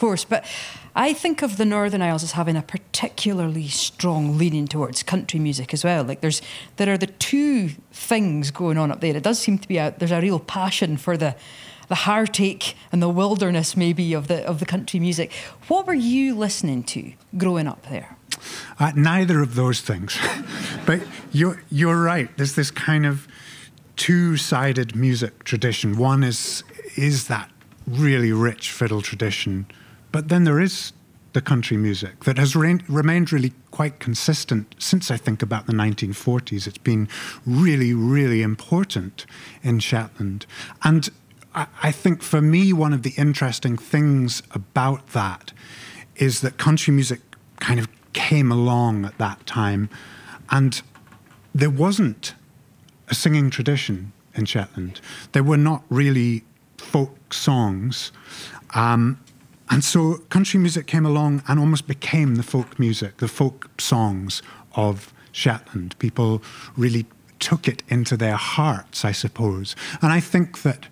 course. But I think of the Northern Isles as having a particularly strong leaning towards country music as well. Like there are the two things going on up there. It does seem to be there's a real passion for the heartache and the wilderness maybe of the country music. What were you listening to growing up there? Neither of those things. But you're right. There's this kind of two-sided music tradition. One is that really rich fiddle tradition, but then there is the country music that has remained really quite consistent since I think about the 1940s. It's been really, really important in Shetland. And I think for me, one of the interesting things about that is that country music kind of came along at that time, and there wasn't a singing tradition in Shetland. There were not really folk songs. And so country music came along and almost became the folk music, the folk songs of Shetland. People really took it into their hearts, I suppose. And I think that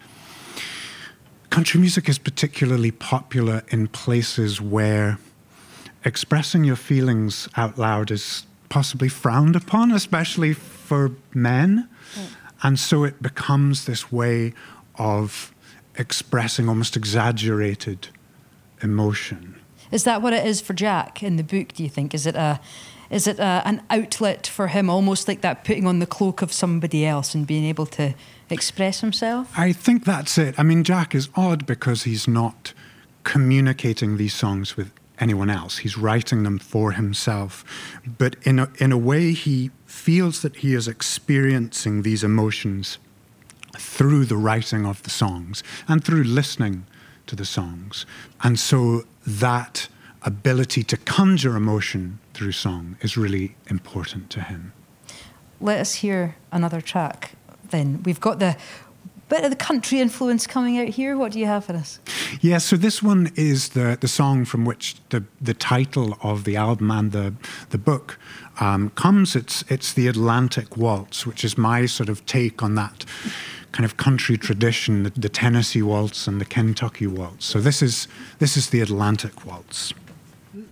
country music is particularly popular in places where expressing your feelings out loud is possibly frowned upon, especially for men. And so it becomes this way of expressing almost exaggerated emotion. Is that what it is for Jack in the book, do you think? Is it an outlet for him, almost like that putting on the cloak of somebody else and being able to express himself? I think that's it. I mean, Jack is odd because he's not communicating these songs with anyone else. He's writing them for himself. But in a way, he feels that he is experiencing these emotions through the writing of the songs and through listening to the songs. And so that ability to conjure emotion through song is really important to him. Let us hear another track then. We've got the bit of the country influence coming out here. What do you have for us? Yeah, so this one is the song from which the title of the album and the book comes. It's the Atlantic Waltz, which is my sort of take on that kind of country tradition, the Tennessee Waltz and the Kentucky Waltz. So this is the Atlantic Waltz.